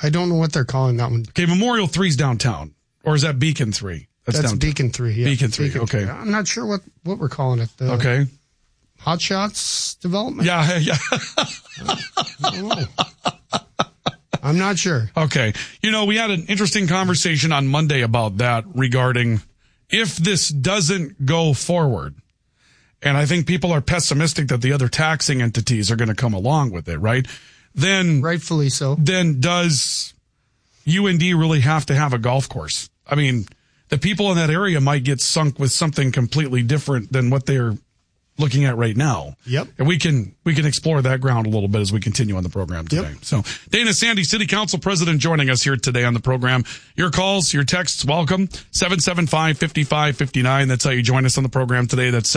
I don't know what they're calling that one. Okay, Memorial 3's downtown. Or is that Beacon 3? That's downtown. Beacon 3, yeah. Beacon 3, okay. I'm not sure what we're calling it. Okay. Hot Shots development? Yeah. I don't know. I'm not sure. Okay. We had an interesting conversation on Monday about that regarding if this doesn't go forward. And I think people are pessimistic that the other taxing entities are going to come along with it, right? Then rightfully so. Then does UND really have to have a golf course? I mean, the people in that area might get sunk with something completely different than what they're looking at right now. Yep. And we can explore that ground a little bit as we continue on the program today. Yep. So Dana Sandy, City Council President, joining us here today on the program. Your calls, your texts, welcome. 775-5559. That's how you join us on the program today. That's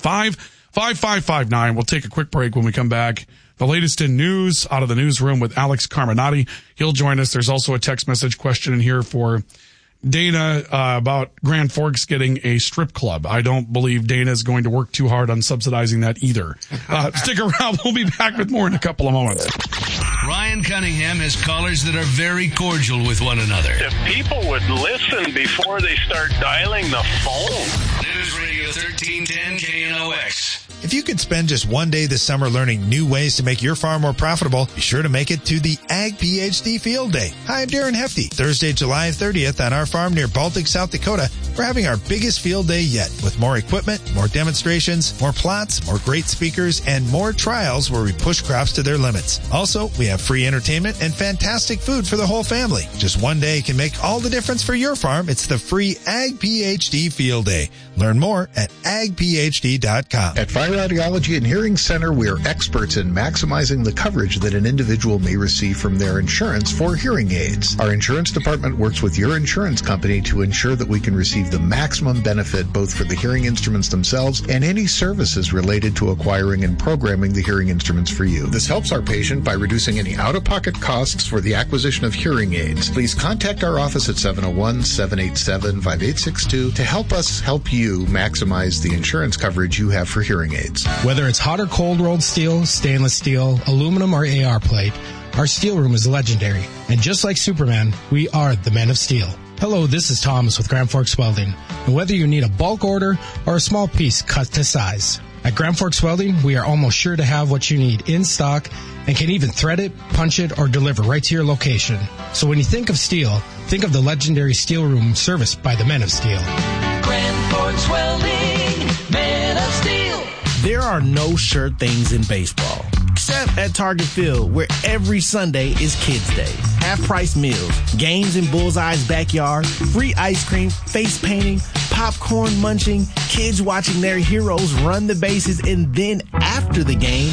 775-5559. We'll take a quick break. When we come back, the latest in news out of the newsroom with Alex Carminati. He'll join us. There's also a text message question in here for Dana about Grand Forks getting a strip club. I don't believe Dana is going to work too hard on subsidizing that either. Stick around. We'll be back with more in a couple of moments. Ryan Cunningham has callers that are very cordial with one another. If people would listen before they start dialing the phone. News Radio 1310 KNOX. If you could spend just one day this summer learning new ways to make your farm more profitable, be sure to make it to the Ag PhD Field Day. Hi, I'm Darren Hefty. Thursday, July 30th on our farm near Baltic, South Dakota, we're having our biggest field day yet with more equipment, more demonstrations, more plots, more great speakers, and more trials where we push crops to their limits. Also, we have free entertainment and fantastic food for the whole family. Just one day can make all the difference for your farm. It's the free Ag PhD Field Day. Learn more at agphd.com. At Fire Audiology and Hearing Center, we are experts in maximizing the coverage that an individual may receive from their insurance for hearing aids. Our insurance department works with your insurance company to ensure that we can receive the maximum benefit both for the hearing instruments themselves and any services related to acquiring and programming the hearing instruments for you. This helps our patient by reducing any out-of-pocket costs for the acquisition of hearing aids. Please contact our office at 701-787-5862 to help us help you maximize the insurance coverage you have for hearing aids. Whether it's hot or cold rolled steel, stainless steel, aluminum, or AR plate, our steel room is legendary. And just like Superman, we are the Men of Steel. Hello, this is Thomas with Grand Forks Welding. And whether you need a bulk order or a small piece cut to size, at Grand Forks Welding, we are almost sure to have what you need in stock and can even thread it, punch it, or deliver right to your location. So when you think of steel, think of the legendary steel room serviced by the Men of Steel. Grand Forks Welding, Men of Steel. There are no sure things in baseball, except at Target Field, where every Sunday is Kids Day. Half-price meals, games in Bullseye's backyard, free ice cream, face painting, popcorn munching, kids watching their heroes run the bases, and then after the game,